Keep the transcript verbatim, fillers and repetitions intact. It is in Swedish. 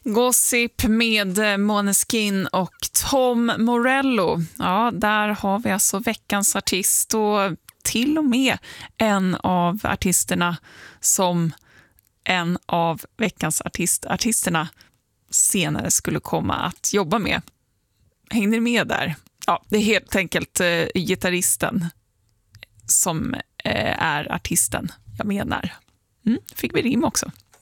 Gossip med Måneskin och Tom Morello. Ja, där har vi alltså veckans artist och till och med en av artisterna som en av veckans artist, artisterna senare skulle komma att jobba med. Hängde ni med där? Ja, det är helt enkelt eh, gitarristen som eh, är artisten jag menar. Mm, fick vi rim också.